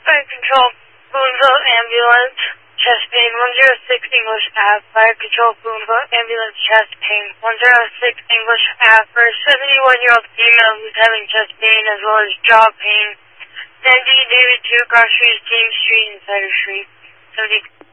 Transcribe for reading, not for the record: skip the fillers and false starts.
Fire Control, Boonville Ambulance, chest pain, 106 English Ave. Fire Control, Boonville Ambulance, chest pain, 106 English Ave. For a 71-year-old female who's having chest pain as well as jaw pain. 70 David 2, Cross Street, James Street, and Cider Street. 70.